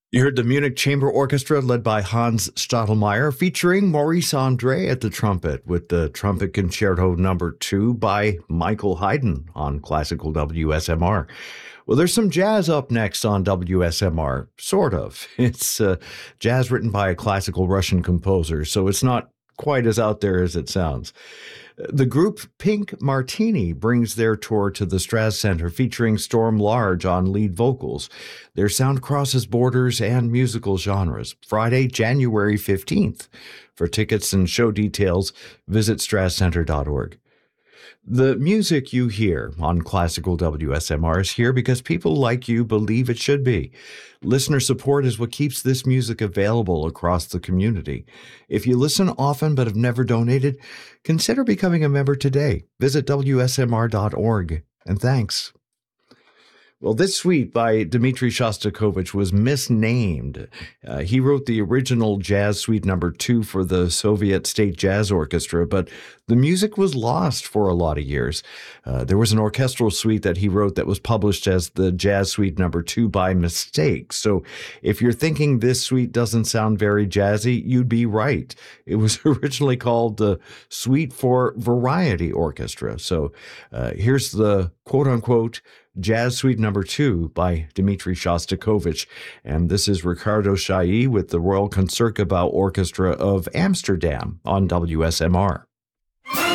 You heard the Munich Chamber Orchestra led by Hans Stadelmeier featuring Maurice Andre at the trumpet with the Trumpet Concerto No. 2 by Michael Haydn on Classical WSMR. Well, there's some jazz up next on WSMR, sort of. It's jazz written by a classical Russian composer, so it's not quite as out there as it sounds. The group Pink Martini brings their tour to the Straz Center featuring Storm Large on lead vocals. Their sound crosses borders and musical genres. Friday, January 15th. For tickets and show details, visit strazcenter.org. The music you hear on Classical WSMR is here because people like you believe it should be. Listener support is what keeps this music available across the community. If you listen often but have never donated, consider becoming a member today. Visit WSMR.org. And thanks. Well, this suite by Dmitri Shostakovich was misnamed. He wrote the original Jazz Suite No. 2 for the Soviet State Jazz Orchestra, but the music was lost for a lot of years. There was an orchestral suite that he wrote that was published as the Jazz Suite No. 2 by mistake. So if you're thinking this suite doesn't sound very jazzy, you'd be right. It was originally called the Suite for Variety Orchestra. So here's the quote-unquote Jazz Suite No. 2 by Dmitri Shostakovich. And this is Ricardo Chailly with the Royal Concertgebouw Orchestra of Amsterdam on WSMR.